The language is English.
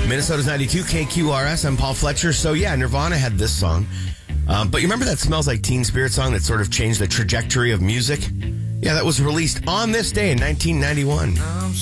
Minnesota's 92 KQRS. I'm Paul Fletcher. So, yeah, Nirvana had this song. But you remember that Smells Like Teen Spirit song that sort of changed the trajectory of music? Yeah, that was released on this day in 1991.